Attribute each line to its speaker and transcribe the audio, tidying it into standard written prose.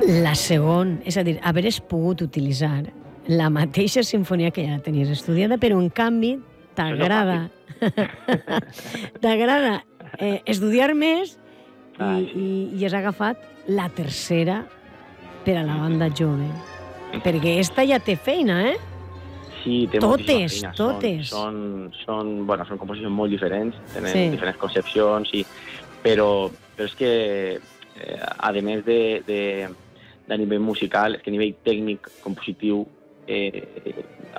Speaker 1: La segona, és a dir, haveres pogut utilitzar la mateixa sinfonia que ja tenies estudiada, però en canvi t'agrada estudiar més i has agafat la tercera per a la banda jove. Perquè esta ja té feina, eh?
Speaker 2: Sí, té moltíssima feina.
Speaker 1: Totes.
Speaker 2: Són composicions molt diferents, tenen diferents concepcions, però és que, a més de nivell musical, és que a nivell tècnic, compositiu,